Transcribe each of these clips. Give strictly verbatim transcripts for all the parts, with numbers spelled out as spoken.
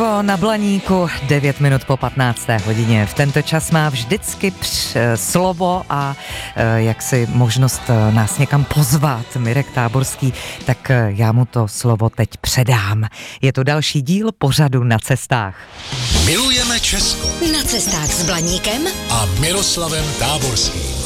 Česko na Blaníku, devět minut po patnácté hodině. V tento čas má vždycky př, slovo a e, jaksi možnost e, nás někam pozvat Mirek Táborský, tak e, já mu to slovo teď předám. Je to další díl pořadu Na cestách. Milujeme Česko. Na cestách s Blaníkem A Miroslavem Táborským.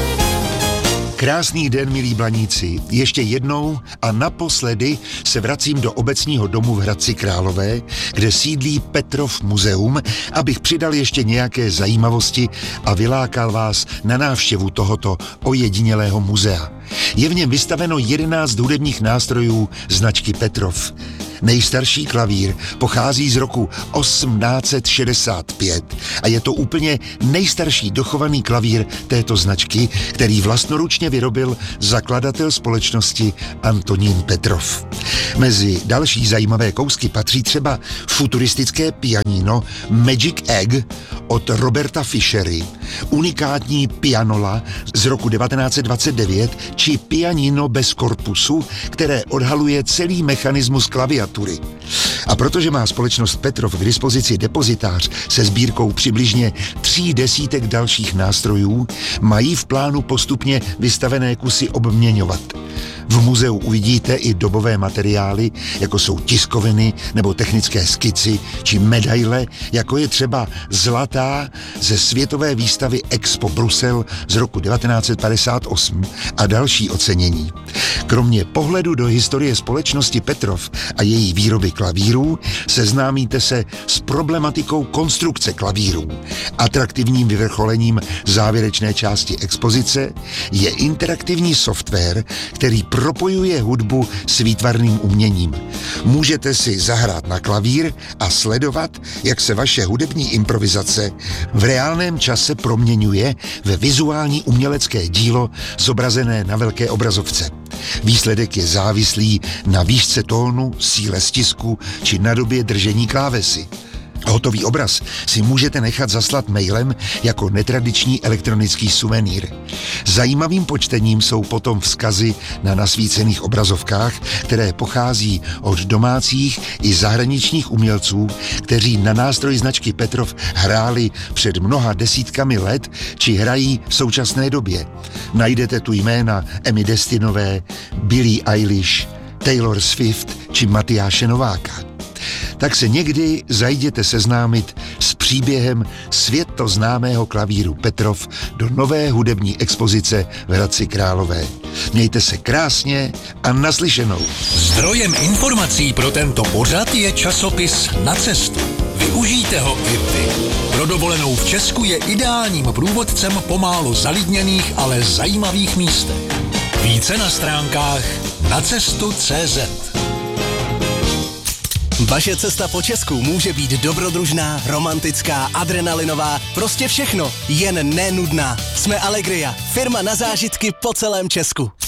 Krásný den, milí Blaníci. Ještě jednou a naposledy se vracím do obecního domu v Hradci Králové, kde sídlí Petrov muzeum, abych přidal ještě nějaké zajímavosti a vylákal vás na návštěvu tohoto ojedinělého muzea. Je v něm vystaveno jedenáct hudebních nástrojů značky Petrov. Nejstarší klavír pochází z roku osmnáct set šedesát pět a je to úplně nejstarší dochovaný klavír této značky, který vlastnoručně vyrobil zakladatel společnosti Antonín Petrov. Mezi další zajímavé kousky patří třeba futuristické pianino Magic Egg od Roberta Fischery, unikátní pianola z roku devatenáct set dvacet devět či pianino bez korpusu, které odhaluje celý mechanismus klaviatury. A protože má společnost Petrov k dispozici depozitář se sbírkou přibližně tří desítek dalších nástrojů, mají v plánu postupně vystavené kusy obměňovat. V muzeu uvidíte i dobové materiály, jako jsou tiskoviny nebo technické skici či medaile, jako je třeba zlatá ze světové výstavy Expo Brusel z roku devatenáct set padesát osm a další ocenění. Kromě pohledu do historie společnosti Petrov a její výroby klavírů seznámíte se s problematikou konstrukce klavírů. Atraktivním vyvrcholením závěrečné části expozice je interaktivní software, který propojuje hudbu s výtvarným uměním. Můžete si zahrát na klavír a sledovat, jak se vaše hudební improvizace v reálném čase proměňuje ve vizuální umělecké dílo zobrazené na velké obrazovce. Výsledek je závislý na výšce tónu, síle stisku či na době držení klávesy. Hotový obraz si můžete nechat zaslat mailem jako netradiční elektronický suvenýr. Zajímavým počtením jsou potom vzkazy na nasvícených obrazovkách, které pochází od domácích i zahraničních umělců, kteří na nástroj značky Petrov hráli před mnoha desítkami let či hrají v současné době. Najdete tu jména Emmy Destinové, Billie Eilish, Taylor Swift či Matyáše Nováka. Tak se někdy zajděte seznámit s příběhem světoznámého klavíru Petrov do nové hudební expozice v Hradci Králové. Mějte se krásně a naslyšenou. Zdrojem informací pro tento pořad je časopis Na cestu. Využijte ho i vy. Pro dovolenou v Česku je ideálním průvodcem po málo zalidněných, ale zajímavých místech. Více na stránkách nacestu tečka cé zet. Vaše cesta po Česku může být dobrodružná, romantická, adrenalinová, prostě všechno, jen nenudná. Jsme Allegria, firma na zážitky po celém Česku.